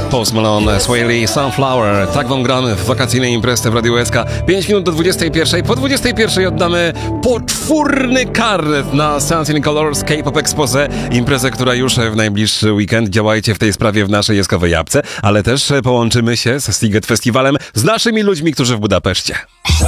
Post Malone, Sway Lee, Sunflower. Tak wam gramy w wakacyjnej imprezie w Radiu SK. 5 minut do 21. Po 21 oddamy poczwórny karnet na Sounds in Colors K-pop Expose. Imprezę, która już w najbliższy weekend. Działajcie w tej sprawie w naszej jeskowej apce, ale też połączymy się z Sziget Festiwalem z naszymi ludźmi, którzy w Budapeszcie.